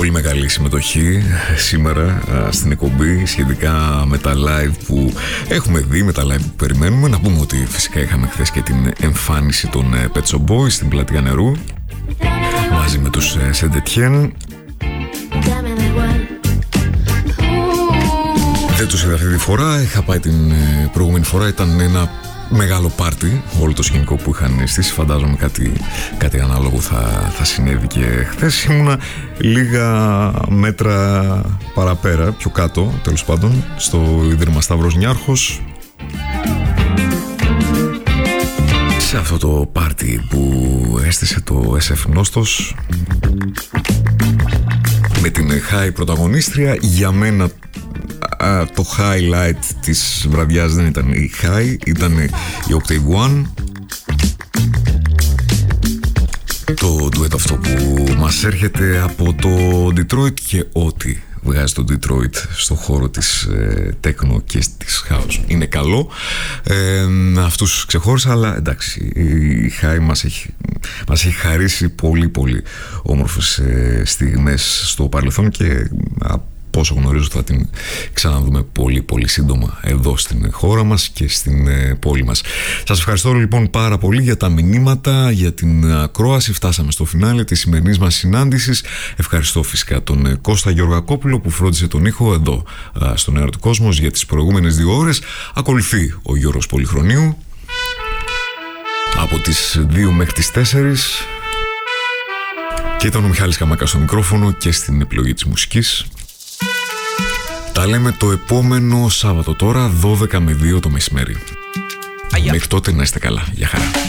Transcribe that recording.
Πολύ μεγάλη συμμετοχή σήμερα στην εκπομπή σχετικά με τα live που έχουμε δει, με τα live που περιμένουμε. Να πούμε ότι φυσικά είχαμε χθες και την εμφάνιση των Pet Shop Boys στην Πλατεία Νερού μαζί με τους Saint Etienne. Δεν τους είδα αυτή τη φορά, είχα πάει την προηγούμενη φορά, ήταν ένα μεγάλο πάρτι όλο το σκηνικό που είχαν στήσει. Φαντάζομαι κάτι ανάλογο θα συνέβη και χθες. Ήμουνα λίγα μέτρα παραπέρα, πιο κάτω τέλος πάντων, στο Ίδρυμα Σταύρος Νιάρχος, σε αυτό το πάρτι που έστησε το SF Νόστος με την High πρωταγωνίστρια. Για μένα το highlight της βραδιάς δεν ήταν η High, ήταν η Octave One. Το duet αυτό που μας έρχεται από το Detroit και ό,τι βγάζει το Detroit στο χώρο της techno και της house είναι καλό. Αυτούς ξεχώρισα, αλλά εντάξει, η High μας έχει χαρίσει πολύ πολύ όμορφες στιγμές στο παρελθόν και πόσο γνωρίζω θα την ξαναδούμε πολύ πολύ σύντομα εδώ στην χώρα μας και στην πόλη μας. Σας ευχαριστώ λοιπόν πάρα πολύ για τα μηνύματα, για την ακρόαση. Φτάσαμε στο φινάλε της σημερινής μας συνάντησης. Ευχαριστώ φυσικά τον Κώστα Γεωργακόπουλο που φρόντισε τον ήχο εδώ στον Αέρα του Κόσμος για τις προηγούμενες 2 ώρες. Ακολουθεί ο Γιώργος Πολυχρονίου από τις 2 μέχρι τις 4 και ήταν ο Μιχάλης Καμάκας στο μικρόφωνο και στην επιλογή της μουσικής. Τα λέμε το επόμενο Σάββατο τώρα, 12 με 2 το μεσημέρι. Μέχρι τότε να είστε καλά. Γεια χαρά.